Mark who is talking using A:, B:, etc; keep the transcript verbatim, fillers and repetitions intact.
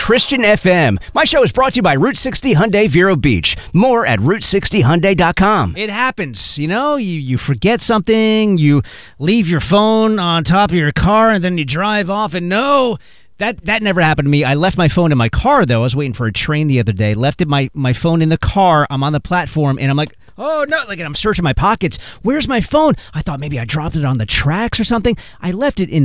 A: Christian F M. My show is brought to you by Route sixty Hyundai Vero Beach. More at route sixty hyundai dot com. It happens, you know, you, you forget something, you leave your phone on top of your car, and then you drive off, and no, that, that never happened to me. I left my phone in my car, though. I was waiting for a train the other day, left it my, my phone in the car. I'm on the platform, and I'm like, oh, no, like, I'm searching my pockets. Where's my phone? I thought maybe I dropped it on the tracks or something. I left it in